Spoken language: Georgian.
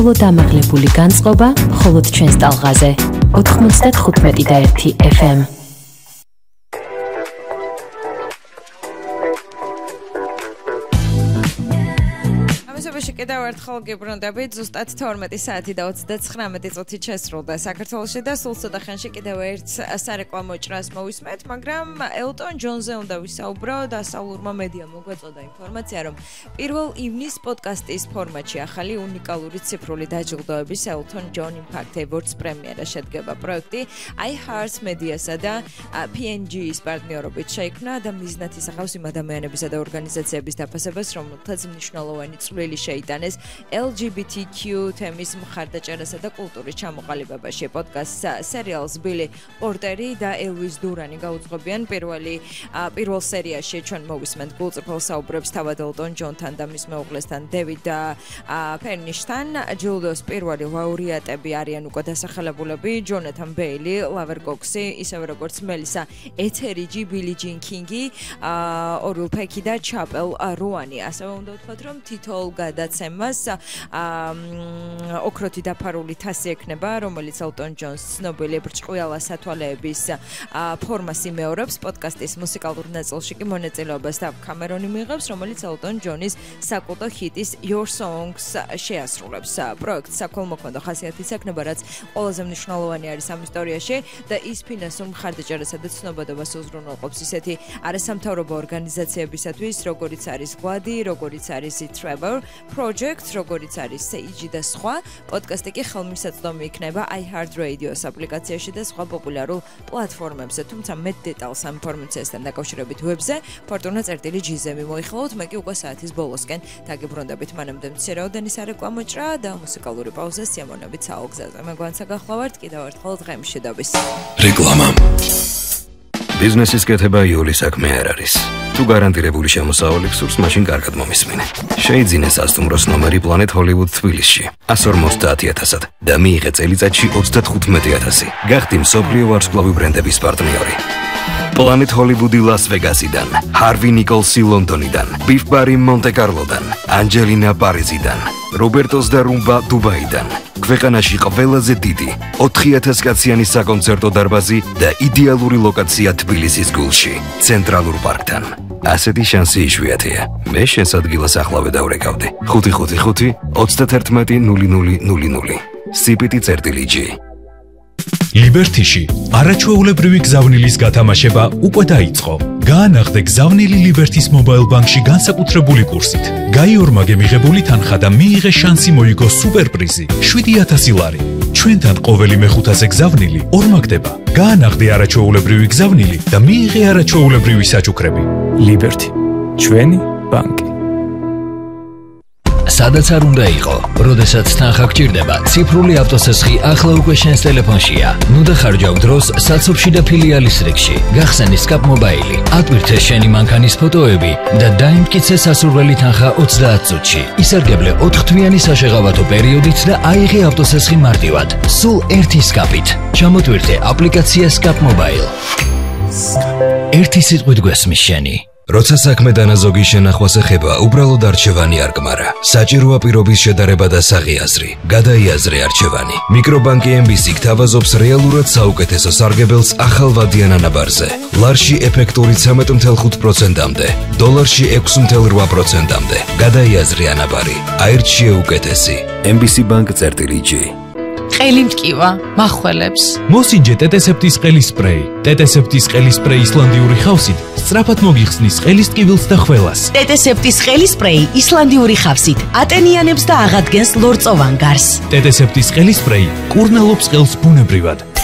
დამაღლებული განწყობა მხოლოდ ჩვენს ტალღაზე 95.1 FM. კიდევ ერთხელ გიბრუნდებით, ზუსტად 12 საათი და 39 წუთი შესრულდა საქართველოში და სულ ცოტა ხანში კიდევ ერთ სარეკლამო ჭრას მოვისმენთ, მაგრამ ელტონ ჯონზე უნდა ვისაუბრო და დასავლურმა მედიამ მოგვაწოდა ინფორმაცია, რომ 1 ივნის პოდკასტის ფორმატში ახალი უნიკალური ციფრული დაჯილდოების ელტონ ჯონ იმპაქტ ევორდს პრემიერა შედგება. პროექტი iHeart Media-სა და PNG-ის პარტნიორობით შეიქმნა და მიზნად ისახავს იმ ადამიანებისა და ორგანიზაციების დაფასებას, რომელთაც მნიშვნელოვანი წვლილი შეიტანეს LGBTQ თემის მხარდაჭერასა და კულტურის ჩამოყალიბებაში. პოდკასტ სერიალს ბილი პორტერი და ელვის დურანი გაუძღვებიან. პირველ სერიაში ჩვენ მოვისმენთ გულწრფელ საუბრებს თავად ელტონ ჯონთან და მის მეუღლესთან დევიდ ფერნიშთან. ჯილდოს პირველი ლაურეატები არიან უკვე დასახელებულები ჯონათან ბეილი, ლავერ კოქსი, ისევე როგორც მელისა ეთერიჯი, ბილი ჯინ კინგი, ორილ პეკი და ჩაპელ როანი. ასევე უნდა ვთქვათ, რომ თითოეულ გადაცემას ოქროთი დაფარული თასი ექნება, რომელიც ელტონ ჯონს ცნობილი ბრჭყვიალა სათვალეების ფორმას იმეორებს. პოდკასტის მუსიკალურ ნაწილში კი მონაწილეობას და კამერონი მიიღებს, რომელიც ელტონ ჯონის საკულტო ჰიტის Your Songs შეასრულებს. პროექტს საქველმოქმედო ხასიათიც ექნება, რაც ყველაზე მნიშვნელოვანი არის ამ ისტორიაში და ის ფინანსურ მხარდაჭერასა და ცნობადობას უზრუნველყოფს ისეთი არასამთავრობო ორგანიზაციებისათვის, როგორიც არის გვადი, როგორიც არის Trevor Project, როგორიც არის Sage და სხვა. პოდკასტი კი ხელმისაწვდომი იქნება iHeart Radio-s აპლიკაციაში და სხვა პოპულარულ პლატფორმებზე. თუმცა მეტ დეტალს ამ ინფორმაციასთან დაკავშირებით ვებზე fortuna.gz მოიხილოთ. მე კი უკვე საათის ბოლოსკენ დაგიბრუნდებით. მანამდე მცირეოდენი სარეკლამო ჭრა და მუსიკალური პაუზა სიამოვნებით საალგზაზე. მე გვანცა გახლავართ კიდევ ერთხელ დღემში შედობის. რეკლამა. ბიზნესის კეთება იული საქმე არ არის. თუ გარანტირებული შემოსავალი გსურს, მაშინ კარგად მომისმინე. შეიძინე სასტუმროს ნომერი Planet Hollywood თბილისში 150,000-ად და მიიღე წელიწადში 35,000. გახდი მსოფლიო ვარსკვლავი ბრენდების პარტნიორი. Planet Hollywood Las Vegas-იდან, Harvey Nicholsi ლონდონიდან, Beef Bar მონტე-კარლოდან, Angelina Paris-იდან, Roberto's და Rumba დუბაიდან. ქვეყანაში ყველაზე დიდი 4,000 კაციანი საკონცერტო დარბაზი და იდეალური ლოკაცია თბილისის გულში, ცენტრალურ პარკთან. ასეთი შანსი იშვიათია. მე შენს ადგილას ახლავე დავრეკავდი. 555 310000. CPT.GG. ლიბერტიში არაჩვეულებრივი გზავნილის გათამაშება უკვე დაიწყო. გაანახდე გზავნილი ლიბერტის მობაილ ბანკში განსაკუთრებული კურსით. გაიორმაგე მიღებული თანხა და მიიღე შანსი მოიგო სუპერპრიზი 7,000 ლარი. ჩვენთან ყოველი მეხუთაზე გზავნილი ორმაგდება. გაანახდე არაჩვეულებრივი გზავნილი და მიიღე არაჩვეულებრივი საჩუქრები. ლიბერტი, ჩვენი ბანკი. სადაც არ უნდა იყო, როდესაც თანხა გჭირდება, ციფრული ავტოსესხი ახლა უკვე შენს ტელეფონშია. ნუ დახარჯავ დროს საცობში და ფილიალის რიგში. გახსენი Scap Mobile, ატვირთე შენი მანქანის ფოტოები და დაიმტკიცე სასურველი თანხა 30 წუთში. ისარგებლე 4 თვიანი საშეღავათო პერიოდით და აიღე ავტოსესხი მარტივად. სულ ერთი Scap-ით. ჩამოტვირთე აპლიკაცია Scap Mobile. ერთი სიტყვით გვესმის შენი. როცა საქმე დანაზოგი შენახვას ეხება, უბრალოდ არჩევანი არ გმარა. საჭიროა პირობის შედარება და საღიაზრი. გადაიაზრე არჩევანი. მიკრობანკი MBC გთავაზობს რეალურად საუკეთესო სარგებელს ახალ ვადიან ანაბარზე. ლარში ეფექტური 13.5%-მდე, დოლარში 6.8%-მდე. გადაიაზრე ანაბარი. აირჩიე უკეთესი. MBC Bank.GG. ყელი მტკივა, მახველებს. მოსინჯე ტეტესეპტის ყელის სპრეი. ტეტესეპტის ყელის სპრეი ისლანდიური ხავსით სწრაფად მოგიხსნის ყელის ტკივილს და ხველას. ტეტესეპტის ყელის სპრეი ისლანდიური ხავსით ატენიანებს და აღადგენს ლორწოვან გარს. ტეტესეპტის ყელის სპრეი კურნალობს ყელს ბუნებრივად.